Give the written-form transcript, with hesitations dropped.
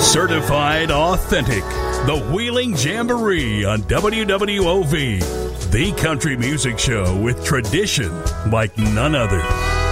Certified authentic. The Wheeling Jamboree on WWOV. The country music show with tradition like none other.